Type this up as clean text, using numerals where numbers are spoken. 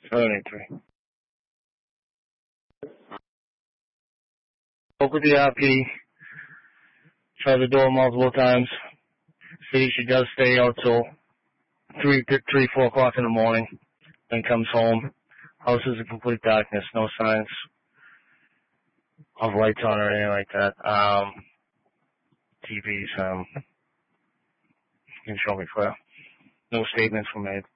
783. Spoke with the RP. Tried the door multiple times. See, she does stay out till 4 o'clock in the morning. Then comes home. House is in complete darkness. No signs of lights on or anything like that. TVs, can show me clear. No statements were made.